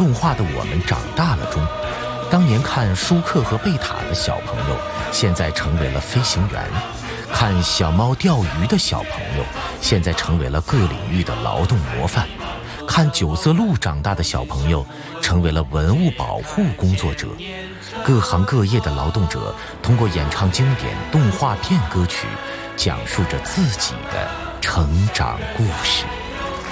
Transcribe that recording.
动画的我们长大了中，当年看舒克和贝塔的小朋友，现在成为了飞行员；看小猫钓鱼的小朋友，现在成为了各领域的劳动模范；看九色鹿长大的小朋友，成为了文物保护工作者。各行各业的劳动者通过演唱经典动画片歌曲，讲述着自己的成长故事。